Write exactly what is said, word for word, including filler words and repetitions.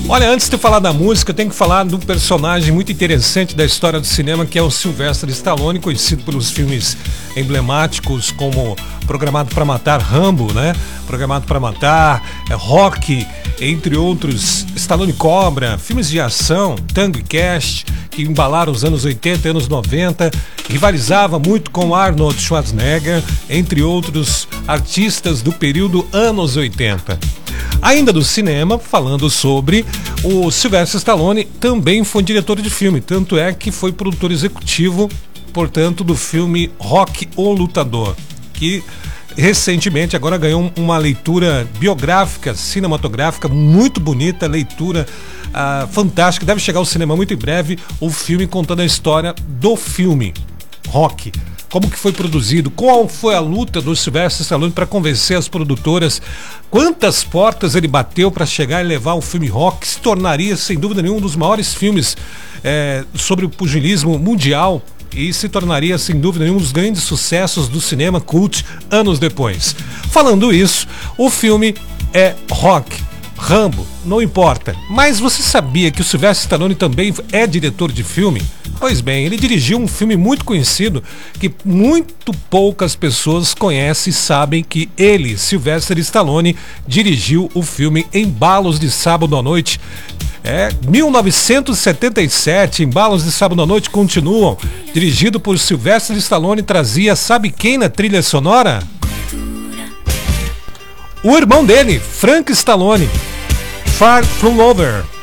Olha, antes de falar da música, eu tenho que falar do personagem muito interessante da história do cinema, que é o Sylvester Stallone, conhecido pelos filmes emblemáticos como Programado para Matar, Rambo, né? Programado para Matar, é, Rocky, entre outros, Stallone Cobra, filmes de ação, Tango e Cash, que embalaram os anos oitenta e anos noventa, rivalizava muito com Arnold Schwarzenegger, entre outros artistas do período anos oitenta. Ainda do cinema, falando sobre o Sylvester Stallone, também foi diretor de filme, tanto é que foi produtor executivo, portanto, do filme Rocky, o Lutador, que recentemente agora ganhou uma leitura biográfica, cinematográfica muito bonita, leitura ah, fantástica, deve chegar ao cinema muito em breve, o filme contando a história do filme Rocky. Como que foi produzido, qual foi a luta do Sylvester Stallone para convencer as produtoras, quantas portas ele bateu para chegar e levar o filme Rocky, que se tornaria sem dúvida nenhuma um dos maiores filmes é, sobre o pugilismo mundial e se tornaria sem dúvida nenhuma um dos grandes sucessos do cinema cult anos depois. Falando isso, o filme é Rocky, Rambo, não importa. Mas você sabia que o Sylvester Stallone também é diretor de filme? Pois bem, ele dirigiu um filme muito conhecido que muito poucas pessoas conhecem e sabem que ele, Sylvester Stallone, dirigiu o filme Embalos de Sábado à Noite. É, mil novecentos e setenta e sete, Embalos de Sábado à Noite continuam. Dirigido por Sylvester Stallone, trazia, sabe quem na trilha sonora? O irmão dele, Frank Stallone. Far From Over.